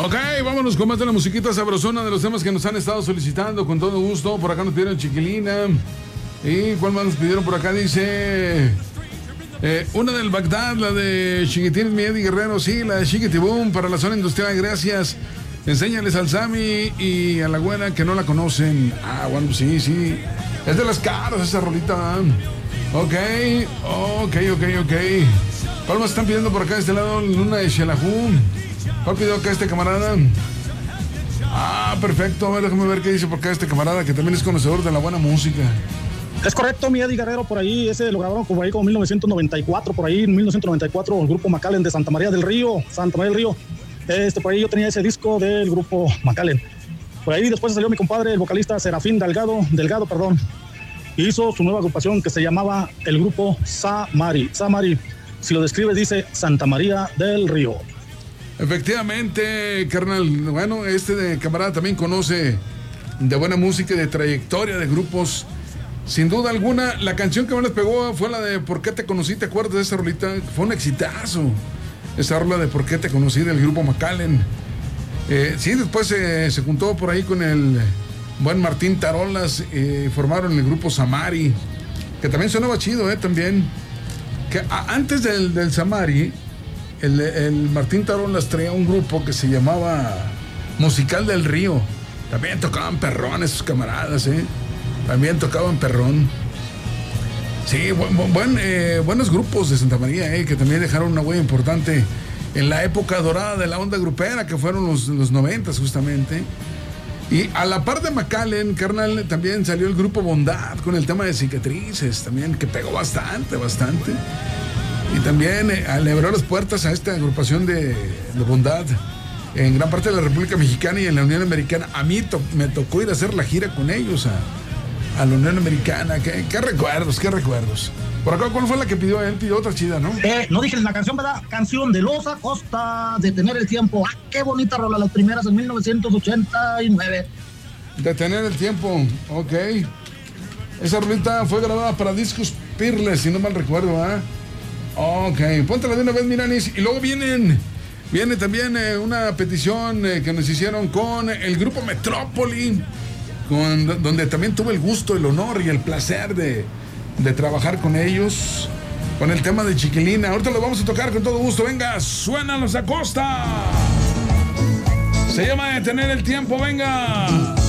Ok, vámonos con más de la musiquita sabrosona de los temas que nos han estado solicitando con todo gusto. Por acá nos pidieron Chiquilina. ¿Y cuál más nos pidieron por acá? Dice... una del Bagdad, la de Chiquitines mi Eddie Guerrero. Sí, la de Chiquitibum para la zona industrial, gracias. Enséñales al Sammy y a la güera que no la conocen. Ah, bueno, sí. Es de las caras esa rolita. Ok. ¿Cuál más están pidiendo por acá de este lado? Luna de Xelajú. ¿Cuál pidió acá este camarada? Ah, perfecto. A ver, déjame ver qué dice por acá este camarada, que también es conocedor de la buena música. Es correcto, mi Eddie Guerrero, por ahí, ese lo grabaron como 1994, por ahí, en 1994, el grupo McAllen de Santa María del Río. Por ahí yo tenía ese disco del grupo McAllen. Por ahí después salió mi compadre, el vocalista Serafín Delgado, hizo su nueva agrupación que se llamaba el grupo Samari. Samari, si lo describes, dice Santa María del Río. Efectivamente, carnal. Bueno, de camarada también conoce de buena música y de trayectoria de grupos. Sin duda alguna, la canción que más les pegó fue la de ¿Por qué te conocí? ¿Te acuerdas de esa rolita? Fue un exitazo. Esa rola de ¿Por qué te conocí? Del grupo McAllen. Sí, después se juntó por ahí con el buen Martín Tarolas. Formaron el grupo Samari, que también sonaba chido, también. Que antes del Samari, el Martín Tarolas traía un grupo que se llamaba Musical del Río. También tocaban perrones sus camaradas, También tocaban perrón. Sí, buenos grupos de Santa María, que también dejaron una huella importante en la época dorada de la onda grupera, que fueron los 90s justamente. Y a la par de McAllen, carnal, también salió el grupo Bondad con el tema de Cicatrices, también, que pegó bastante. Y también le abrió las puertas a esta agrupación de Bondad en gran parte de la República Mexicana y en la Unión Americana. A mí me tocó ir a hacer la gira con ellos a la Unión Americana. ¿Qué recuerdos? Por acá, ¿cuál fue la que pidió él? Pidió otra chida, ¿no? No dije la canción, ¿verdad? Canción de Los Acosta, Detener el Tiempo. ¡Ah, qué bonita rola! Las primeras en 1989. Detener el Tiempo, ok. Esa rolita fue grabada para Discos Peerless, si no mal recuerdo, Ok, póntela de una vez, Miranis. Y luego viene también una petición que nos hicieron con el grupo Metrópoli, donde también tuve el gusto, el honor y el placer de trabajar con ellos, con el tema de Chiquilina. Ahorita lo vamos a tocar con todo gusto. Venga, suenan Los Acosta. Se llama Detener el Tiempo, venga.